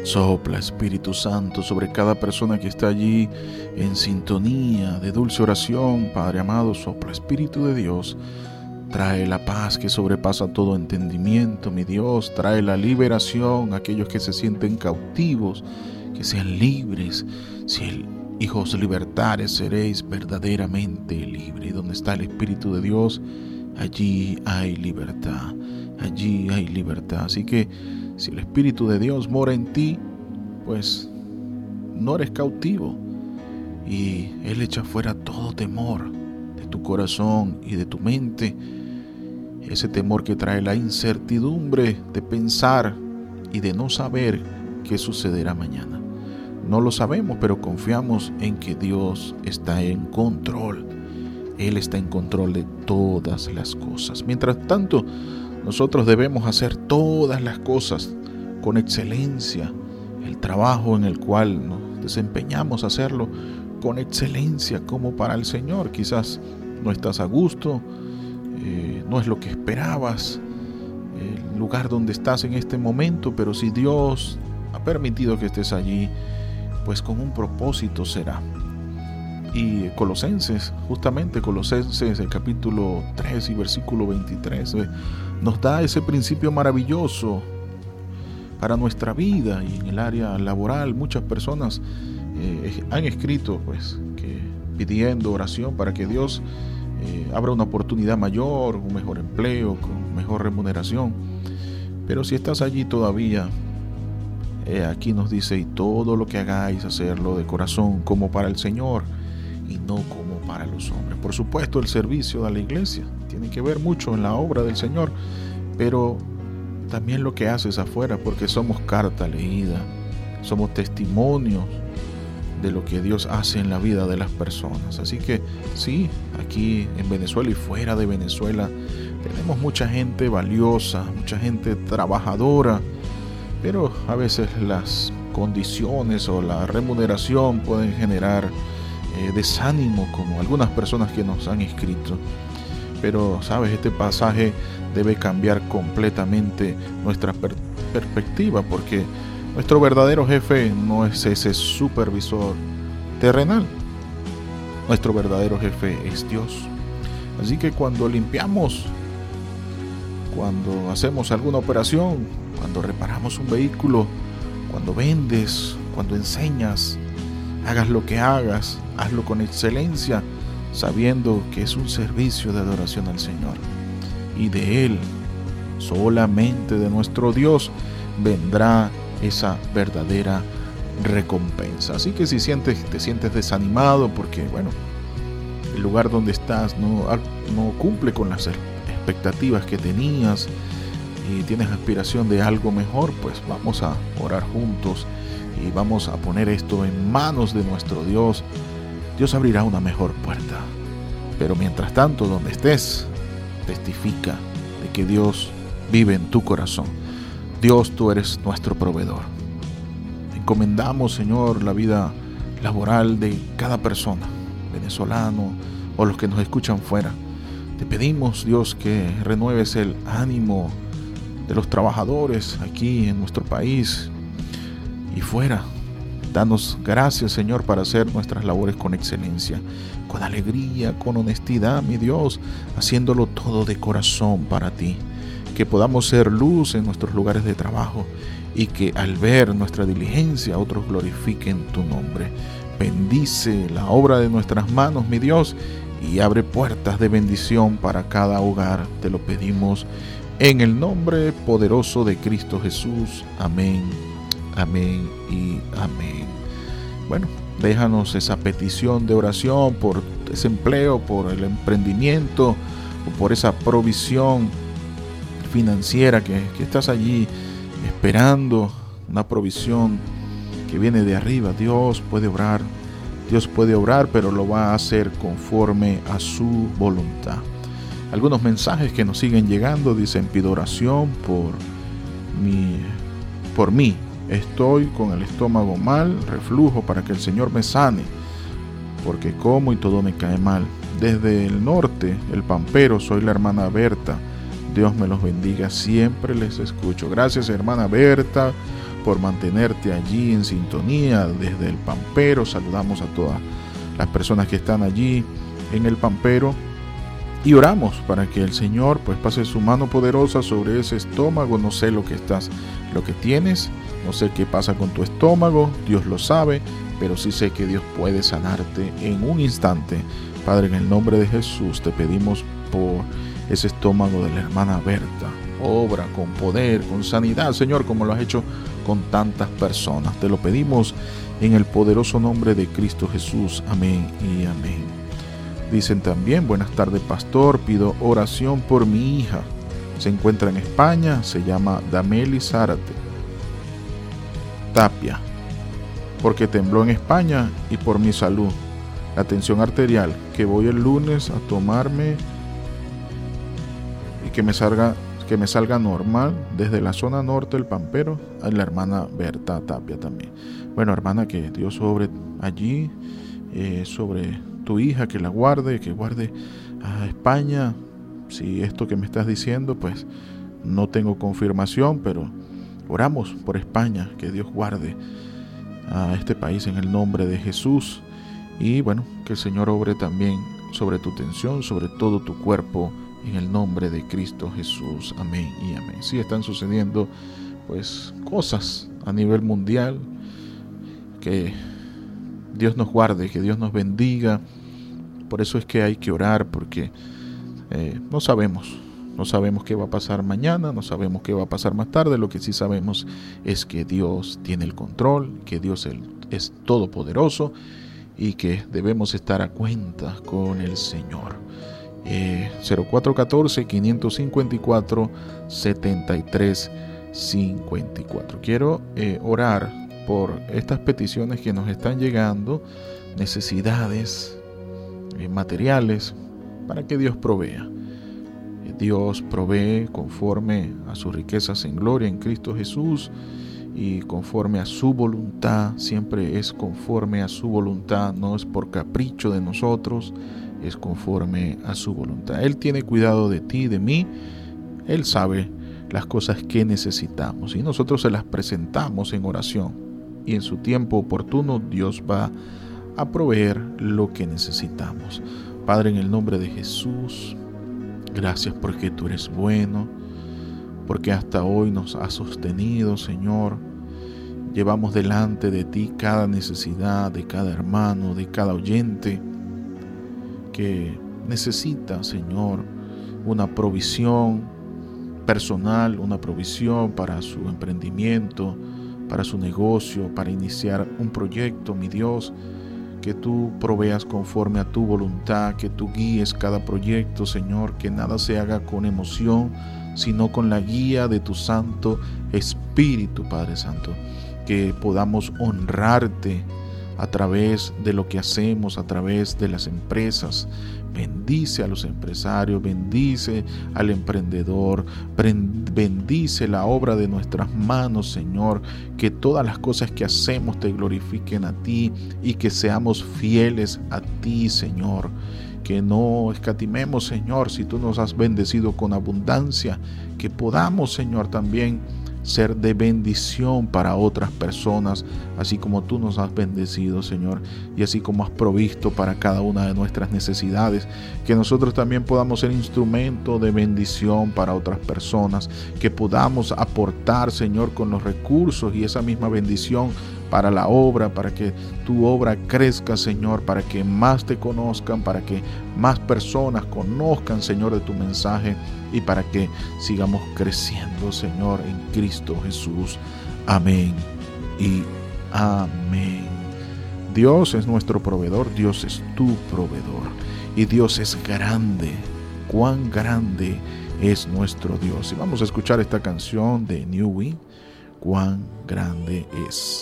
Sopla, Espíritu Santo, sobre cada persona que está allí en sintonía de dulce oración. Padre amado, sopla, Espíritu de Dios. Trae la paz que sobrepasa todo entendimiento, mi Dios. Trae la liberación a aquellos que se sienten cautivos, que sean libres. Si hijos libertades seréis verdaderamente libres. Donde está el Espíritu de Dios, allí hay libertad. Allí hay libertad. Así que si el Espíritu de Dios mora en ti, pues no eres cautivo. Y Él echa fuera todo temor de tu corazón y de tu mente. Ese temor que trae la incertidumbre de pensar y de no saber qué sucederá mañana. No lo sabemos, pero confiamos en que Dios está en control. Él está en control de todas las cosas. Mientras tanto, nosotros debemos hacer todas las cosas con excelencia. El trabajo en el cual nos desempeñamos, hacerlo con excelencia como para el Señor. Quizás no estás a gusto, no es lo que esperabas, el lugar donde estás en este momento, pero si Dios ha permitido que estés allí, pues con un propósito será. Y Colosenses, el capítulo 3 y versículo 23, nos da ese principio maravilloso para nuestra vida. Y en el área laboral muchas personas han escrito pidiendo oración para que Dios abra una oportunidad mayor, un mejor empleo, con mejor remuneración. Pero si estás allí todavía, aquí nos dice: y todo lo que hagáis, hacerlo de corazón como para el Señor y no como para los hombres. Por supuesto, el servicio a la iglesia tiene que ver mucho en la obra del Señor, pero también lo que haces afuera, porque somos carta leída, somos testimonios de lo que Dios hace en la vida de las personas. Así que sí, aquí en Venezuela y fuera de Venezuela tenemos mucha gente valiosa, mucha gente trabajadora, pero a veces las condiciones o la remuneración pueden generar desánimo, como algunas personas que nos han escrito. Pero sabes, este pasaje debe cambiar completamente nuestra perspectiva, porque nuestro verdadero jefe no es ese supervisor terrenal. Nuestro verdadero jefe es Dios. Así que cuando limpiamos, cuando hacemos alguna operación, cuando reparamos un vehículo, cuando vendes, cuando enseñas, hagas lo que hagas, hazlo con excelencia, sabiendo que es un servicio de adoración al Señor. Y de Él, solamente de nuestro Dios, vendrá esa verdadera recompensa. Así que si te sientes desanimado porque, el lugar donde estás no cumple con las expectativas que tenías y tienes aspiración de algo mejor, pues vamos a orar juntos y vamos a poner esto en manos de nuestro Dios. Dios abrirá una mejor puerta. Pero mientras tanto, donde estés, testifica de que Dios vive en tu corazón. Dios, tú eres nuestro proveedor. Encomendamos, Señor, la vida laboral de cada persona, venezolano o los que nos escuchan fuera. Te pedimos, Dios, que renueves el ánimo de los trabajadores aquí en nuestro país y fuera. Danos gracias, Señor, para hacer nuestras labores con excelencia, con alegría, con honestidad, mi Dios, haciéndolo todo de corazón para ti. Que podamos ser luz en nuestros lugares de trabajo y que al ver nuestra diligencia otros glorifiquen tu nombre. Bendice la obra de nuestras manos, mi Dios, y abre puertas de bendición para cada hogar. Te lo pedimos en el nombre poderoso de Cristo Jesús. Amén, amén y amén. Déjanos esa petición de oración por ese empleo, por el emprendimiento, o por esa provisión financiera que estás allí esperando, una provisión que viene de arriba. Dios puede obrar, pero lo va a hacer conforme a su voluntad. Algunos mensajes que nos siguen llegando dicen: pido oración por mí. Estoy con el estómago mal, reflujo, para que el Señor me sane, porque como y todo me cae mal. Desde el norte, el Pampero, soy la hermana Berta. Dios me los bendiga, siempre les escucho. Gracias, hermana Berta, por mantenerte allí en sintonía desde el Pampero. Saludamos a todas las personas que están allí en el Pampero y oramos para que el Señor pues pase su mano poderosa sobre ese estómago. No sé lo que tienes, no sé qué pasa con tu estómago, Dios lo sabe, pero sí sé que Dios puede sanarte en un instante. Padre, en el nombre de Jesús te pedimos por ese estómago de la hermana Berta. Obra con poder, con sanidad, Señor, como lo has hecho con tantas personas. Te lo pedimos en el poderoso nombre de Cristo Jesús. Amén y amén. Dicen también: buenas tardes, pastor, pido oración por mi hija. Se encuentra en España, se llama Dameli Zárate Tapia, porque tembló en España, y por mi salud, la tensión arterial, que voy el lunes a tomarme y que me salga normal desde la zona norte del Pampero. A la hermana Berta Tapia también. Bueno, hermana, que Dios sobre allí, sobre tu hija, que la guarde, que guarde a España. Si esto que me estás diciendo, pues no tengo confirmación, pero oramos por España, que Dios guarde a este país en el nombre de Jesús. Y bueno, que el Señor obre también sobre tu tensión, sobre todo tu cuerpo, en el nombre de Cristo Jesús. Amén y amén. Sí, están sucediendo pues cosas a nivel mundial. Que Dios nos guarde, que Dios nos bendiga. Por eso es que hay que orar, porque no sabemos qué va a pasar mañana, no sabemos qué va a pasar más tarde. Lo que sí sabemos es que Dios tiene el control, que Dios es todopoderoso y que debemos estar a cuenta con el Señor. 0414-554-7354. Quiero orar por estas peticiones que nos están llegando, necesidades materiales, para que Dios provea. Dios provee conforme a sus riquezas en gloria en Cristo Jesús y conforme a su voluntad. Siempre es conforme a su voluntad, no es por capricho de nosotros, es conforme a su voluntad. Él tiene cuidado de ti, de mí. Él sabe las cosas que necesitamos y nosotros se las presentamos en oración, y en su tiempo oportuno Dios va a proveer lo que necesitamos. Padre, en el nombre de Jesús, gracias porque tú eres bueno, porque hasta hoy nos has sostenido, Señor. Llevamos delante de ti cada necesidad de cada hermano, de cada oyente que necesita, Señor, una provisión personal, una provisión para su emprendimiento, para su negocio, para iniciar un proyecto, mi Dios. Que tú proveas conforme a tu voluntad, que tú guíes cada proyecto, Señor, que nada se haga con emoción, sino con la guía de tu Santo Espíritu, Padre Santo. Que podamos honrarte a través de lo que hacemos, a través de las empresas. Bendice a los empresarios, bendice al emprendedor, bendice la obra de nuestras manos, Señor. Que todas las cosas que hacemos te glorifiquen a ti y que seamos fieles a ti, Señor. Que no escatimemos, Señor, si tú nos has bendecido con abundancia. Que podamos, Señor, también ser de bendición para otras personas, así como tú nos has bendecido, Señor, y así como has provisto para cada una de nuestras necesidades, que nosotros también podamos ser instrumento de bendición para otras personas, que podamos aportar, Señor, con los recursos y esa misma bendición para la obra, para que tu obra crezca, Señor, para que más te conozcan, para que más personas conozcan, Señor, de tu mensaje y para que sigamos creciendo, Señor, en Cristo Jesús. Amén y amén. Dios es nuestro proveedor, Dios es tu proveedor y Dios es grande. Cuán grande es nuestro Dios. Y vamos a escuchar esta canción de New Win, Cuán grande es.